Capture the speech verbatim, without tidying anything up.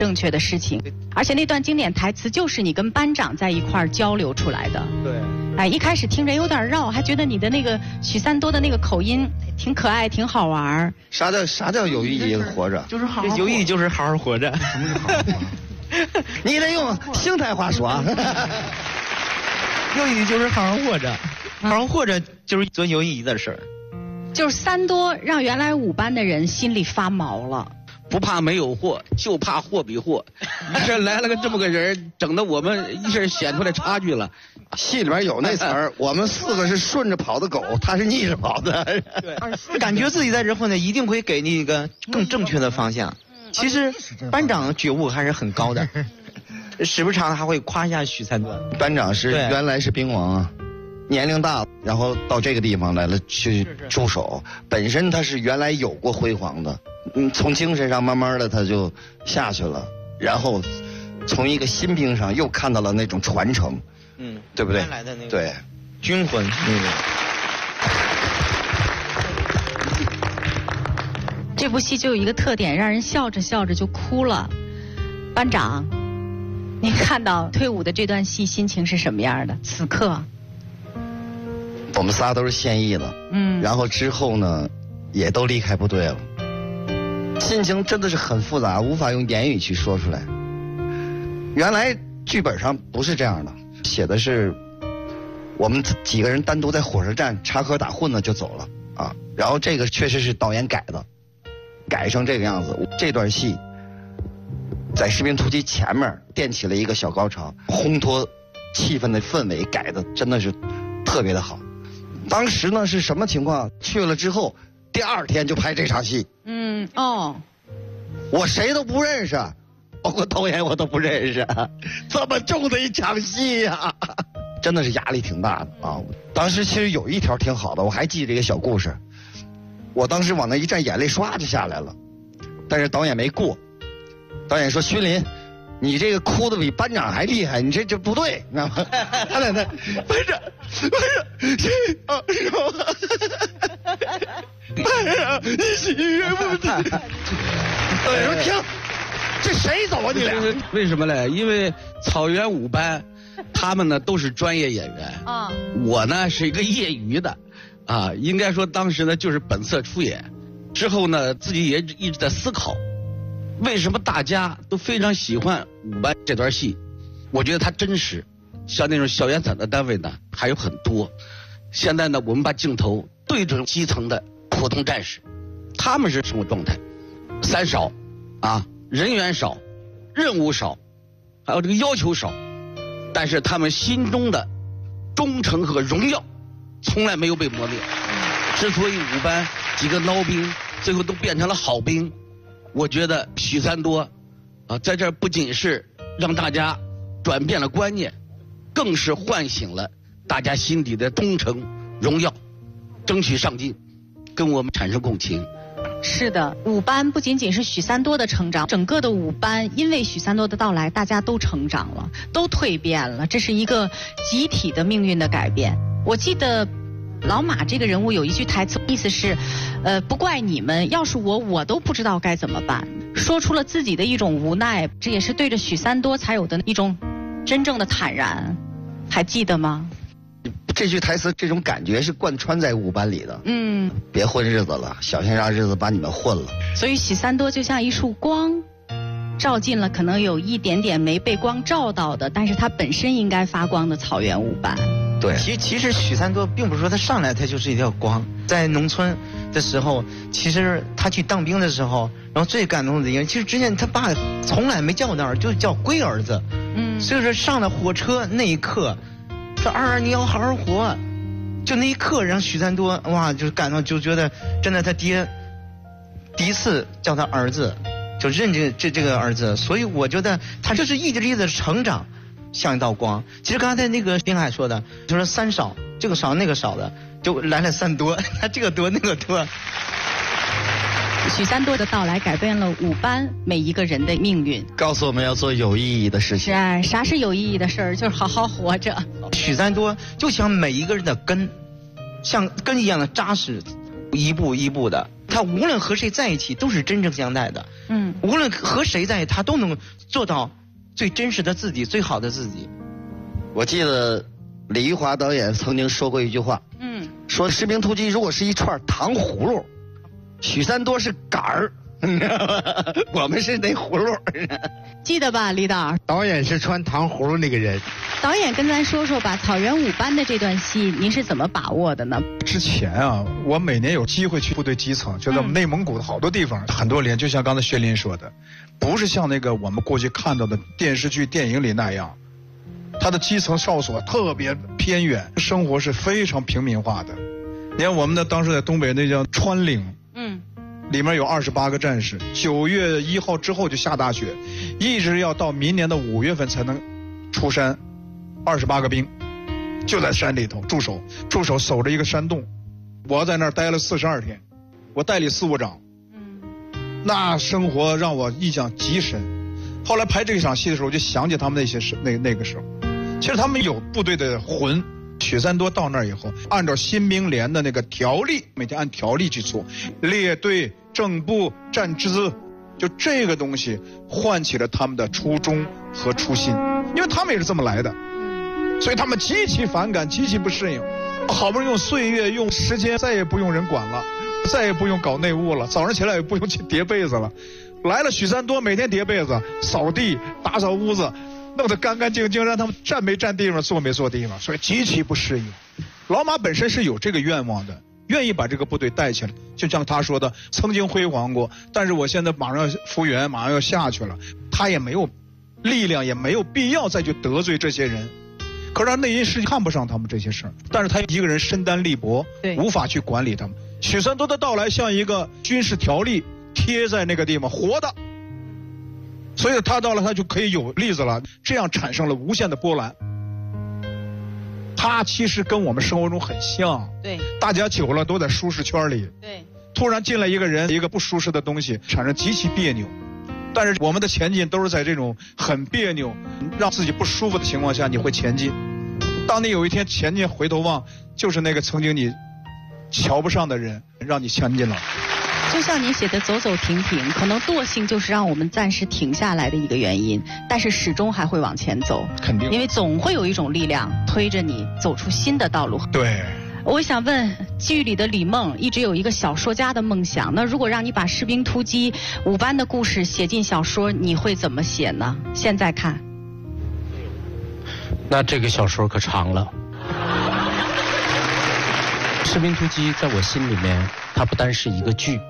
正确的事情，而且那段经典台词就是你跟班长在一块儿交流出来的。 对， 哎，一开始听着有点绕，还觉得你的那个许三多的那个口音挺可爱，挺好玩。 啥叫啥叫有意义活着？ 就是好好有意义，就是好好活着。 什么是好好活？你得用邢台话说啊。 有意义就是好好活着，好好活着就是做有意义的事儿。 就是三多让原来五班的人心里发毛了。 不怕没有货，就怕货比货。一下来了个这么个人，整得我们一下显出来差距了。 戏里边有那词儿，我们四个是顺着跑的狗，他是逆着跑的。 对，感觉自己在这混呢，一定会给你一个更正确的方向。其实班长觉悟还是很高的，时不常还会夸一下许三多。 班长是原来是兵王啊，年龄大，然后到这个地方来了去驻守，本身他是原来有过辉煌的。嗯，从精神上慢慢的他就下去了，然后从一个新兵上又看到了那种传承，嗯，对不对？ 来的那个对， 军魂那个。 这部戏就有一个特点，让人笑着笑着就哭了。班长，您看到退伍的这段戏，心情是什么样的？此刻， 我们仨都是现役的，嗯，然后之后呢，也都离开部队了。心情真的是很复杂，无法用言语去说出来。原来剧本上不是这样的，写的是我们几个人单独在火车站插科打诨呢就走了啊。然后这个确实是导演改的，改成这个样子。这段戏在士兵突击前面垫起了一个小高潮，烘托气氛的氛围改的真的是特别的好。当时呢是什么情况？去了之后第二天就拍这场戏。嗯哦，我谁都不认识，包括导演我都不认识，这么重的一场戏呀、啊，真的是压力挺大的啊。当时其实有一条挺好的，我还记这个小故事。我当时往那一站，眼泪唰就下来了，但是导演没过。导演说：“勋林，你这个哭的比班长还厉害，你这这不对，你知道吗？”他在那，班长，班长，这啊，是吧？班长，你喜悦不喜悦？导演说：“停，这谁走啊？你俩？ 为什么呢？因为草原五班，他们呢都是专业演员啊，我呢是一个业余的，啊，应该说当时呢就是本色出演，之后呢自己也一直在思考。”为什么大家都非常喜欢五班这段戏？我觉得它真实，像那种小烟伞的单位呢还有很多。现在呢，我们把镜头对准基层的普通战士，他们是什么状态？三少，啊，人员少，任务少，还有这个要求少，但是他们心中的忠诚和荣耀，从来没有被磨灭。之所以五班几个孬兵最后都变成了好兵。我觉得许三多，啊，在这儿不仅是让大家转变了观念，更是唤醒了大家心底的忠诚、荣耀，争取上进，跟我们产生共情。 是的，五班不仅仅是许三多的成长，整个的五班因为许三多的到来，大家都成长了，都蜕变了，这是一个集体的命运的改变。我记得老马这个人物有一句台词，意思是，呃，不怪你们，要是我，我都不知道该怎么办。说出了自己的一种无奈，这也是对着许三多才有的一种真正的坦然。还记得吗？ 这句台词，这种感觉是贯穿在五班里的。嗯，别混日子了，小心让日子把你们混了。 所以许三多就像一束光，照进了可能有一点点没被光照到的，但是它本身应该发光的草原五班。 对， 其其实许三多并不是说他上来他就是一条光，在农村的时候，其实他去当兵的时候，然后最感动的一个，其实之前他爸从来没叫那儿，就叫龟儿子。嗯，所以说上了火车那一刻，说二儿你要好好活，就那一刻让许三多哇，就是感动，就觉得真的他爹第一次叫他儿子，就认这这这个儿子，所以我觉得他就是一直一直成长。像一道光。其实刚才那个丁海说的，就是三少，这个少那个少的，就来了三多，他这个多那个多。 许三多的到来改变了五班每一个人的命运， 告诉我们要做有意义的事情。 是啊，啥是有意义的事儿？就是好好活着。 许三多就像每一个人的根，像根一样的扎实，一步一步的他无论和谁在一起都是真诚相待的。嗯，无论和谁在一起，他都能做到最真实的自己，最好的自己。 我记得李玉华导演曾经说过一句话，嗯，说《士兵突击》如果是一串糖葫芦，许三多是杆儿，你知道吗？我们是那葫芦。 记得吧，李导？ 导演是穿糖葫芦那个人。 导演跟咱说说吧，草原五班的这段戏，您是怎么把握的呢？ 之前啊，我每年有机会去部队基层，就在我们内蒙古的好多地方，嗯、很多连，就像刚才薛林说的，不是像那个我们过去看到的电视剧、电影里那样，他的基层哨所特别偏远，生活是非常平民化的。你看我们的当时在东北那叫川岭，嗯，里面有二十八个战士，九月一号之后就下大雪，一直要到明年的五月份才能出山。二十八个兵就在山里头驻守，驻守守着一个山洞。我在那儿待了四十二天，我代理司务长，嗯，那生活让我印象极深。后来拍这场戏的时候，我就想起他们那些事，那那个时候，其实他们有部队的魂。许三多到那儿以后，按照新兵连的那个条例，每天按条例去做，列队、正步、站姿，就这个东西唤起了他们的初衷和初心，因为他们也是这么来的。所以他们极其反感，极其不适应。好不容易用岁月、用时间，再也不用人管了，再也不用搞内务了。早上起来也不用去叠被子了。来了许三多，每天叠被子、扫地、打扫屋子，弄得干干净净，让他们站没站地方，坐没坐地方，所以极其不适应。老马本身是有这个愿望的，愿意把这个部队带起来。就像他说的，曾经辉煌过，但是我现在马上要复员，马上要下去了。他也没有力量，也没有必要再去得罪这些人。可是他内心是看不上他们这些事儿，但是他一个人身单力薄，无法去管理他们。许三多的到来像一个军事条例贴在那个地方，活的，所以他到了他就可以有例子了，这样产生了无限的波澜。他其实跟我们生活中很像，对，大家久了都在舒适圈里，对，突然进来一个人，一个不舒适的东西，产生极其别扭。但是我们的前进都是在这种很别扭、让自己不舒服的情况下，你会前进。当你有一天前进回头望，就是那个曾经你瞧不上的人，让你前进了。 就像你写的走走停停，可能惰性就是让我们暂时停下来的一个原因，但是始终还会往前走。 肯定。 因为总会有一种力量推着你走出新的道路。 对。 我想问，剧里的李梦一直有一个小说家的梦想，那如果让你把《士兵突击》五班的故事写进小说，你会怎么写呢？现在看， 那这个小说可长了。《士兵突击》在我心里面，它不单是一个剧。